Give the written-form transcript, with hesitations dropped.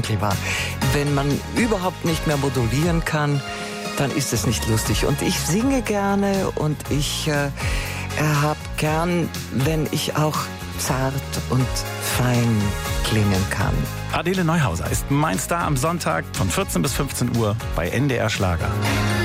Winkel war. Wenn man überhaupt nicht mehr modulieren kann, dann ist es nicht lustig. Und ich singe gerne und ich habe gern, wenn ich auch zart und fein klingen kann. Adele Neuhauser ist mein Star am Sonntag von 14 bis 15 Uhr bei NDR Schlager.